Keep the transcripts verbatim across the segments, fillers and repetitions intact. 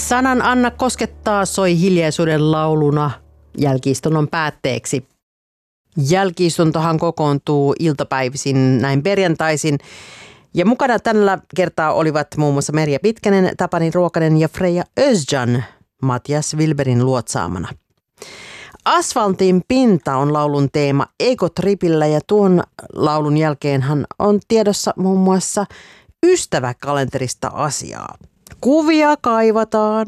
Sanan Anna koskettaa soi hiljaisuuden lauluna jälki-istunnon päätteeksi. Jälki-istuntohan kokoontuu iltapäivisin näin perjantaisin. Ja mukana tällä kertaa olivat muun muassa Merja Pitkänen, Tapani Ruokanen ja Freja Özcan Matias Wilberin luotsaamana. Asfaltin pinta on laulun teema Egotripillä ja tuon laulun jälkeenhan on tiedossa muun muassa ystäväkalenterista asiaa. Kuvia kaivataan.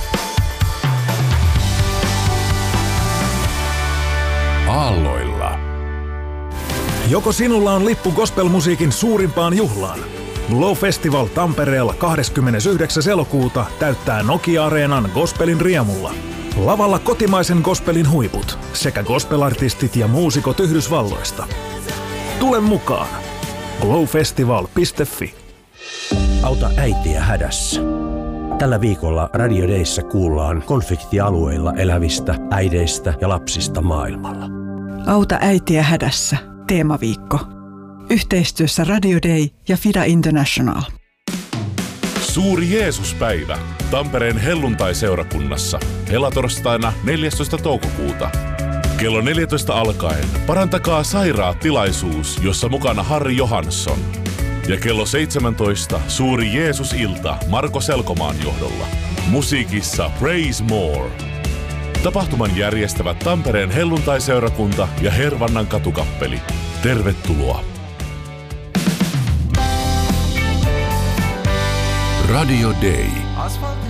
Aalloilla. Joko sinulla on lippu gospelmusiikin suurimpaan juhlaan? Glow Festival Tampereella kahdeskymmenesyhdeksäs elokuuta täyttää Nokia-areenan gospelin riemulla. Lavalla kotimaisen gospelin huiput sekä gospelartistit ja muusikot Yhdysvalloista. Tule mukaan. glowfestival piste fi. Auta äitiä hädässä. Tällä viikolla Radio Dayssä kuullaan konfliktialueilla elävistä äideistä ja lapsista maailmalla. Auta äitiä hädässä. Teemaviikko. Yhteistyössä Radio Day ja Fida International. Suuri Jeesuspäivä Tampereen helluntai-seurakunnassa helatorstaina neljästoista toukokuuta. Kello neljätoista alkaen parantakaa sairaat tilaisuus, jossa mukana Harri Johansson. Ja kello seitsemäntoista suuri Jeesus-ilta Marko Selkomaan johdolla. Musiikissa Praise More. Tapahtuman järjestävät Tampereen helluntai-seurakunta ja Hervannan katukappeli. Tervetuloa! Radio Day.